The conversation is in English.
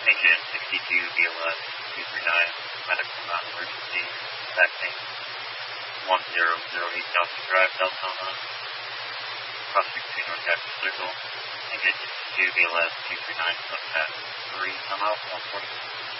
Engine 62 BLS 239, medical non-emergency, taxing 1008 Johnson Drive, Deltona, crossing between North Capitol Circle, Engine 62 BLS 239, contact 3, I'm out 140.